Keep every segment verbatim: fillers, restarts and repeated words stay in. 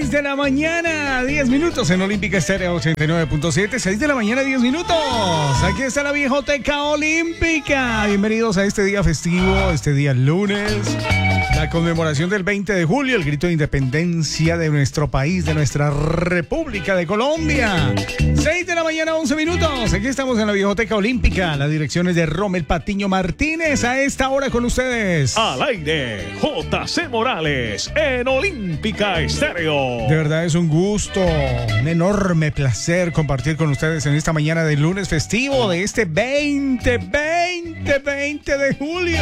seis de la mañana, diez minutos en Olímpica Estéreo ochenta y nueve punto siete. seis de la mañana, diez minutos. Aquí está la Viejoteca Olímpica. Bienvenidos a este día festivo, este día lunes. La conmemoración del veinte de julio, el grito de independencia de nuestro país, de nuestra República de Colombia. seis de la mañana, once minutos. Aquí estamos en la Viejoteca Olímpica. La dirección es de Rommel Patiño Martínez. A esta hora con ustedes. Al aire, J C Morales en Olímpica Estéreo. De verdad es un gusto, un enorme placer compartir con ustedes en esta mañana de lunes festivo de este veinte, veinte, veinte de julio.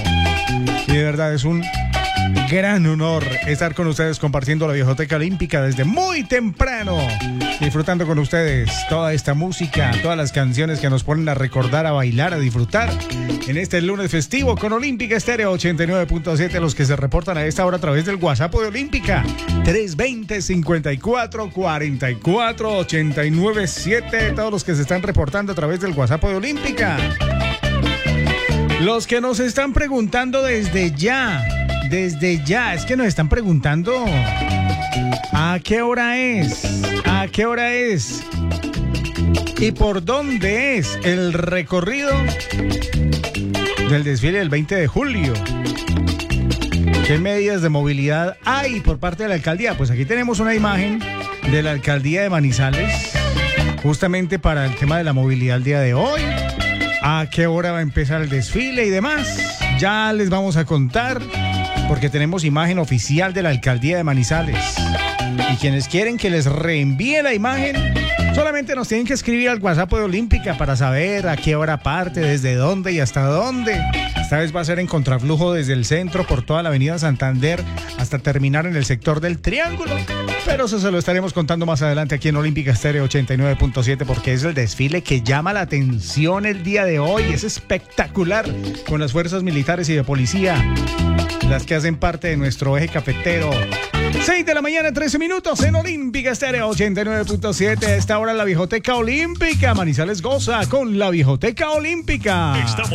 Y de verdad es un gran honor estar con ustedes compartiendo la Viejoteca Olímpica desde muy temprano, disfrutando con ustedes toda esta música, todas las canciones que nos ponen a recordar, a bailar, a disfrutar en este lunes festivo con Olímpica Estéreo ochenta y nueve punto siete. Los que se reportan a esta hora a través del WhatsApp de Olímpica tres veinte, cincuenta y cuatro, cuarenta y cuatro, ochenta y nueve siete. Todos los que se están reportando a través del WhatsApp de Olímpica. Los que nos están preguntando desde ya, desde ya, es que nos están preguntando ¿a qué hora es? ¿A qué hora es? ¿Y por dónde es el recorrido del desfile del veinte de julio? ¿Qué medidas de movilidad hay por parte de la alcaldía? Pues aquí tenemos una imagen de la alcaldía de Manizales, justamente para el tema de la movilidad el día de hoy. ¿A qué hora va a empezar el desfile y demás? Ya les vamos a contar, porque tenemos imagen oficial de la alcaldía de Manizales. Y quienes quieren que les reenvíe la imagen, solamente nos tienen que escribir al WhatsApp de Olímpica para saber a qué hora parte, desde dónde y hasta dónde. Esta vez va a ser en contraflujo desde el centro por toda la avenida Santander hasta terminar en el sector del Triángulo. Pero eso se lo estaremos contando más adelante aquí en Olímpica Estéreo ochenta y nueve punto siete, porque es el desfile que llama la atención el día de hoy. Es espectacular, con las fuerzas militares y de policía, las que hacen parte de nuestro eje cafetero. seis de la mañana, trece minutos en Olímpica Estéreo ochenta y nueve punto siete. A esta hora la Viejoteca Olímpica. Manizales goza con la Viejoteca Olímpica. Estamos